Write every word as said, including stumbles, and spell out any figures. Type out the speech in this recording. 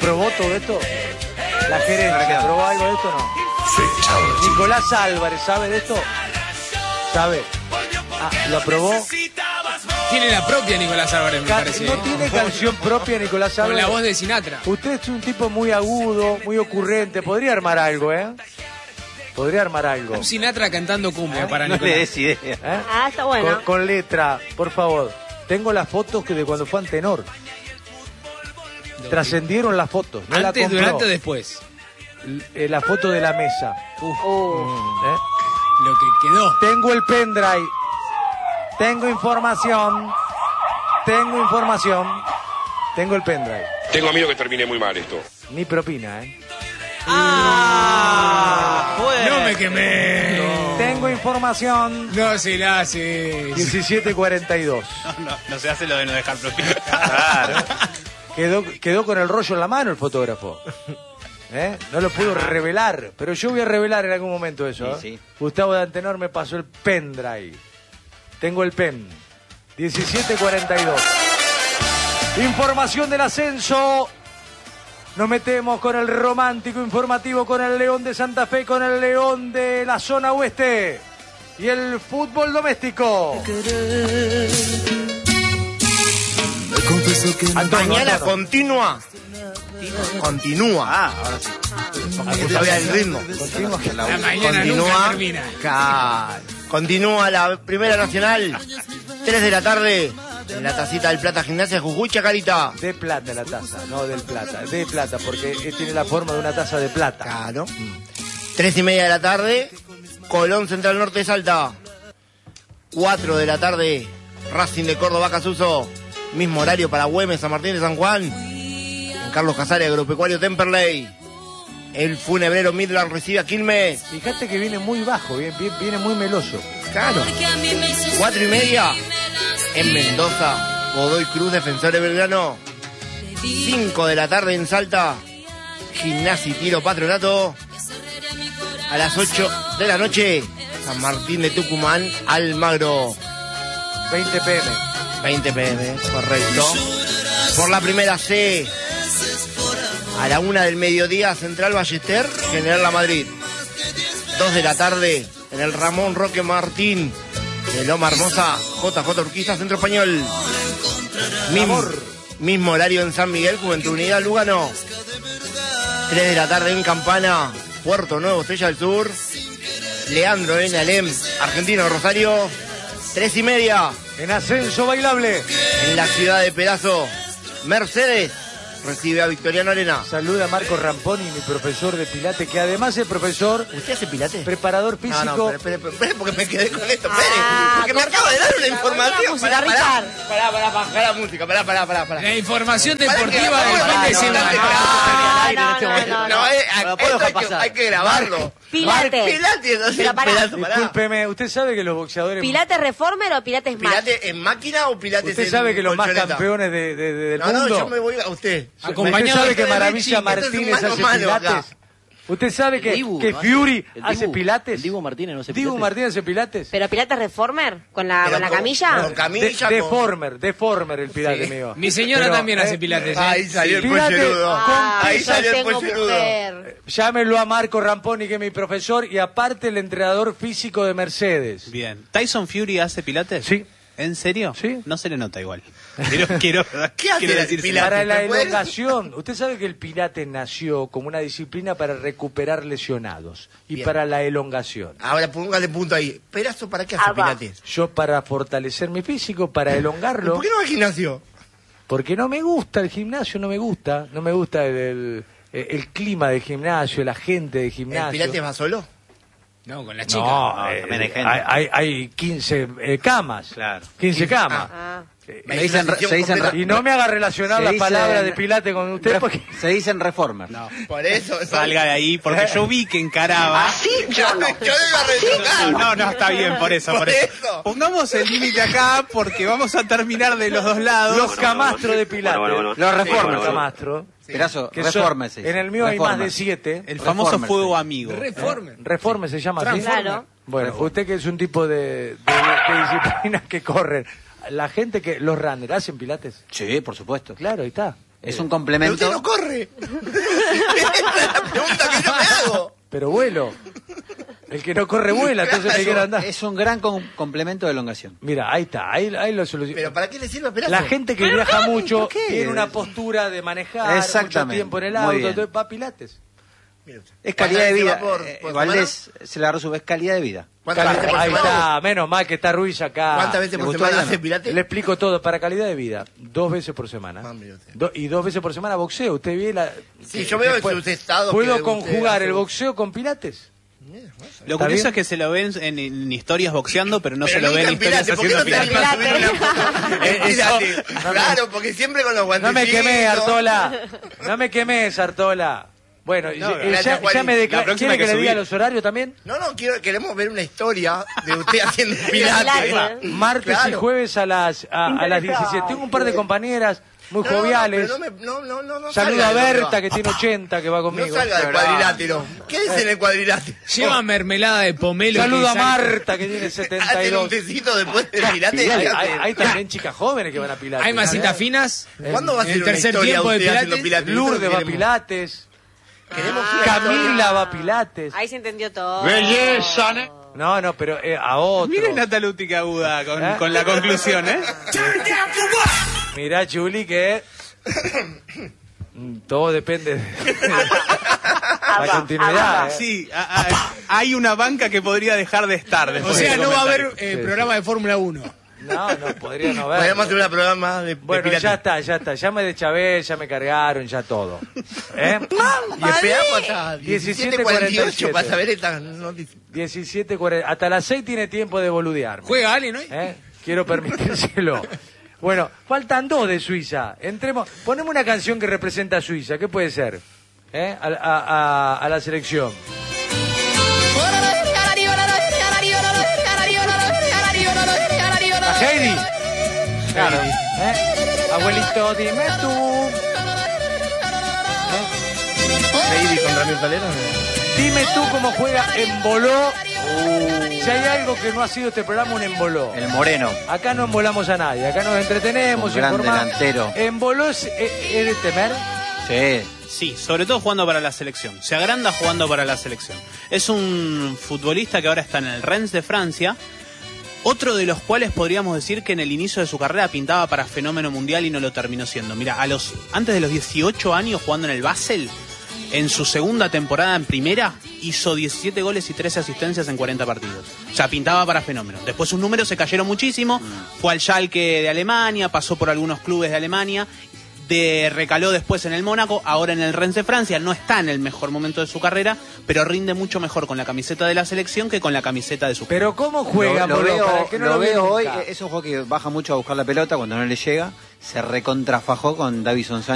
probó todo esto? ¿La gerencia probó algo de esto o no? Nicolás Álvarez, ¿sabe de esto? ¿Sabe? Ah, ¿lo aprobó? Tiene la propia Nicolás Álvarez, me Ca- parece. ¿No tiene canción propia Nicolás Con Álvarez? la voz de Sinatra. Usted es un tipo muy agudo, muy ocurrente. Podría armar algo, ¿eh? Podría armar algo. Un Sinatra cantando cumbia para No Nicolás. le des idea. ¿Eh? Ah, está bueno. Con, con letra, por favor. Tengo las fotos que de cuando fue Antenor. Trascendieron las fotos. No la Antes, compró. durante o después. L- eh, la foto de la mesa. Uf, Uh, ¿eh? lo que quedó. Tengo el pendrive. Tengo información. Tengo información. Tengo el pendrive. Tengo miedo que termine muy mal esto. Ni propina, ¿eh? ¡Ah! Fue. No me quemé. Tengo información. No se la hace. diecisiete cuarenta y dos. No, no, no se hace lo de no dejar propina. Claro. Quedó, quedó con el rollo en la mano el fotógrafo. ¿Eh? No lo pudo revelar, pero yo voy a revelar en algún momento eso. ¿eh? Sí, sí. Gustavo de Antenor me pasó el pendrive. Tengo el pen. diecisiete cuarenta y dos. Información del ascenso. Nos metemos con el romántico informativo, con el León de Santa Fe, con el León de la zona oeste y el fútbol doméstico. Antonio, Mañana Antonio. continúa. Continúa. Ah, ahora sí. Porque sabía el ritmo. Continúa. La mañana nunca Continúa. termina. Ca- Continúa la Primera Nacional. tres de la tarde. En la tacita del Plata Gimnasia Jujuy, Chacarita. De plata la taza, no del plata, de plata, porque eh, tiene la forma de una taza de plata. Claro. Tres y media de la tarde. Colón Central Norte Salta. Cuatro de la tarde. Racing de Córdoba Casuso. Mismo horario para Güemes, San Martín de San Juan. En Carlos Casares, Agropecuario Temperley. El funebrero Midland recibe a Quilmes. Fíjate que viene muy bajo, viene, viene muy meloso. Claro. Cuatro y media. En Mendoza, Godoy Cruz, Defensor de Belgrano. Cinco de la tarde en Salta. Gimnasia y Tiro Patronato. A las ocho de la noche, San Martín de Tucumán, Almagro. veinte pe eme. veinte pe eme, correcto. Por la primera C, a la una del mediodía, Central Ballester, General La Madrid. Dos de la tarde, en el Ramón Roque Martín, de Loma Hermosa, J J Urquiza, Centro Español. Mismo, mismo horario en San Miguel, Juventud Unida, Lugano. Tres de la tarde en Campana, Puerto Nuevo, Estrella del Sur. Leandro en Alem, Argentino Rosario. Tres y media. En ascenso bailable. En la ciudad de Pedazo, Mercedes recibe a Victoriano Arena. Saluda a Marco Ramponi, mi profesor de Pilates, que además es profesor, ¿Usted hace pilates? preparador físico. No, no, espere, espere, espere, porque me quedé con esto, espere. Ah, porque me acaba de dar una información. música, Pará, pará, Richard. pará, pará, pará, la música, pará, pará, pará, pará. La información Pará, que- deportiva pará, del pará, fin de no, semana. no, No, no, no, no, No, eh, No lo puedo esto dejar hay que, pasar. hay que grabarlo. Pilates. Pilates, no sé, Pero pará. pedazo, pará. Discúlpeme, ¿usted sabe que los boxeadores... ¿Pilates Reformer o Pilates Match? ¿Pilates en máquina o pilates ¿Usted en sabe que los más colchoneta? campeones de, de- de- del No, no, mundo... yo me voy a usted. ¿Usted Acompañado sabe de que Fede Maravilla Becci, esto es un Martínez mano a hace mano acá. pilates? ¿Usted sabe que, Dibu, que ¿no? Fury El hace Dibu. pilates? El Dibu Martínez no hace ¿Dibu pilates? Martínez hace pilates? ¿Pero Pilates Reformer? ¿Con la, Pero con la con- camilla? con camilla, De- con- deformer, deformer el pilates Sí. mío. Mi señora Pero, también eh, hace pilates. ¿eh? Ahí salió el Pilates pollerudo. con Ah, Ahí yo salió el tengo pollerudo. mujer. Llámenlo a Marco Ramponi, que es mi profesor, y aparte el entrenador físico de Mercedes. Bien. ¿Tyson Fury hace pilates? Sí. ¿En serio? Sí. No se le nota igual. Quiero, quiero, ¿Qué hace quiero el decir pilates? Para la ¿te puedes? elongación. Usted sabe que el pilates nació como una disciplina para recuperar lesionados y Bien. para la elongación. Ahora póngale punto ahí. ¿Perazo para qué hace Ah, va. pilates? Yo para fortalecer mi físico, para elongarlo, ¿Por qué no va al gimnasio? porque no me gusta el gimnasio, no me gusta, no me gusta el, el, el clima del gimnasio, la gente del ¿El gimnasio. pilates va solo? No, con la chica. No, No, eh, también hay gente. hay, hay, hay quince eh, camas. Claro. quince camas. Ah. Eh, Se dicen, se dicen, y no me haga relacionar Se las dice- palabras de Pilates con usted porque... se dicen reformer. No, por eso. Salga de ahí, porque yo vi que encaraba. Yo, yo le iba a retocar. No, no, está bien, por eso, por, Por eso. eso. Pongamos el límite acá porque vamos a terminar de los dos lados. Los camastros de Pilates. Bueno, bueno, bueno. Los reformas. Los camastros. Pedazo, que son- refórmese. en el mío hay Reformas. más de siete. El famoso Reformas, fuego sí. amigo. Reformer. Reforme se llama así. Claro. Bueno, usted que es un tipo de, de, de disciplinas que corren. La gente que... Los runners, ¿hacen Pilates? Sí, por supuesto. Claro, ahí está. Es un Pero complemento. usted no corre. Esa es la pregunta que yo me hago. Pero vuelo. El que no corre vuela, entonces me quiere andar. Es un gran com- complemento de elongación. Mira, ahí está, ahí, ahí lo solucionó. ¿Pero para qué le sirve Perazo? La gente que viaja mucho ¿por qué? tiene una postura de manejar mucho Exactamente, tiempo en el muy auto, bien. entonces va a Pilates. Mire usted. Es calidad de ¿Cuántas vida. veces va por- Eh, por Valdés se la resume, es calidad de vida. ¿Cuántas veces por Ahí semana? está, menos mal que está Ruiz acá. ¿Cuántas veces ¿Le por gustó semana Adriano? hace Pilates? Le explico todo, para calidad de vida, dos veces por semana. Ah, mire usted. Do- y dos veces por semana boxeo. Usted ve la... Sí, yo veo Después, sus estados ¿Puedo que conjugar usted el hace- boxeo con Pilates? Lo ¿Está curioso bien? es que se lo ven en, en historias boxeando, pero no Pero se lo nunca ven en en Pilates, historias ¿por qué no haciendo te Pilates. animas a subir una foto en Pilates? Claro, porque siempre con los No guantecitos. me quemé, Artola. No me quemés, Artola. Bueno, No, eh, gracias, ya, Juanín. ya me La declaré. próxima ¿Quiere hay que, que le diga subir. los horarios también? No, no, quiero, queremos ver una historia de usted haciendo Pilates. Pilates. Martes y Claro. jueves a las a, a las diecisiete. Tengo un par de compañeras muy No, no, no, joviales. pero no, me- no, no, no, no Saludo salga a de donde Berta, va. que tiene ochenta, que va No conmigo. salga del cuadrilátero. Quédese en el cuadrilátero. Lleva mermelada de pomelo. Saludo que a sale- Marta, que tiene setenta y Hacen un dos. tecito después del Pilates. Hay, hay- hay también chicas jóvenes que van a Pilates. Hay masitas finas. ¿Cuándo va a En ser el una tercer historia tiempo de usted haciendo Pilates. Pilates? Lourdes va a Queremos- Pilates. Queremos Ah. una historia. Camila va a Pilates. Ahí se entendió todo. Belleza, ¿no? No, no, pero eh, a otro. Miren Nataluti que aguda con, ¿Eh? con la conclusión, ¿eh? Mirá, Juli, que mm, todo depende de la continuidad. ¿eh? Sí, a- a- hay una banca que podría dejar de estar O después sea, del no va a comentario. haber eh, Sí, programa de Fórmula uno. No, no, podría no haber. Podemos hacer un programa de, de Bueno, Pilates. ya está, ya está. Ya me deschavé, ya me cargaron, ya todo. ¿Eh? Y esperamos hasta diecisiete diecisiete cuarenta y ocho cuarenta y siete. para saber esta noticia. diecisiete cuarenta. Hasta las seis tiene tiempo de boludearme. Juega alguien hoy. ¿Eh? Quiero permitírselo. Bueno, faltan dos de Suiza. Entremos, ponemos una canción que representa a Suiza. ¿Qué puede ser? ¿Eh? A, a- a- a la selección. A Heidi. Claro. ¿Eh? Abuelito, dime tú. Heidi con Ramiro Talera. Dime tú cómo juega Emboló. Si hay algo que no ha sido este programa, un emboló. El Moreno. Acá no embolamos a nadie, acá nos entretenemos, Un gran informamos. delantero. ¿Emboló es, es- es de temer? Sí. Sí, sobre todo jugando para la selección. Se agranda jugando para la selección. Es un futbolista que ahora está en el Rennes de Francia. Otro de los cuales podríamos decir que en el inicio de su carrera pintaba para fenómeno mundial y no lo terminó siendo. Mira, a los antes de los dieciocho años jugando en el Basel, en su segunda temporada en primera, hizo diecisiete goles y trece asistencias en cuarenta partidos. O sea, pintaba para fenómeno. Después sus números se cayeron muchísimo. Fue al Schalke de Alemania, pasó por algunos clubes de Alemania. De, recaló después en el Mónaco, ahora en el Rennes de Francia. No está en el mejor momento de su carrera, pero rinde mucho mejor con la camiseta de la selección que con la camiseta de su club. Pero ¿cómo juega lo, lo Emboló? veo, Para el que no lo lo vio veo hoy. nunca. Es un juego que baja mucho a buscar la pelota cuando no le llega. Se recontrafajó con Davison Sánchez.